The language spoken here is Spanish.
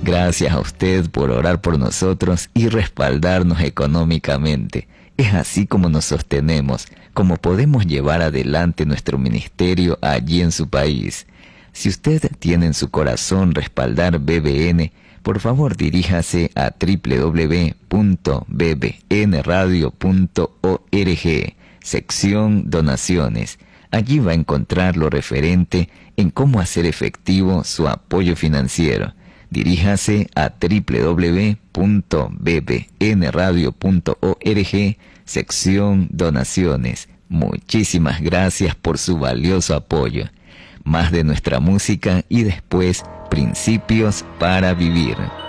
Gracias a usted por orar por nosotros y respaldarnos económicamente. Es así como nos sostenemos, como podemos llevar adelante nuestro ministerio allí en su país. Si usted tiene en su corazón respaldar BBN, por favor diríjase a www.bbnradio.org, sección Donaciones. Allí va a encontrar lo referente en cómo hacer efectivo su apoyo financiero. Diríjase a www.bbnradio.org, sección Donaciones. Muchísimas gracias por su valioso apoyo. Más de nuestra música y después Principios para Vivir.